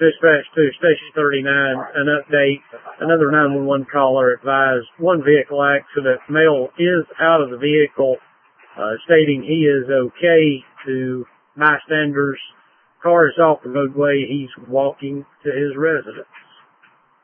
Dispatch to Station 39, an update. Another 911 caller advised one vehicle accident. Male is out of the vehicle, stating he is okay. To bystanders, car is off the roadway. He's walking to his residence.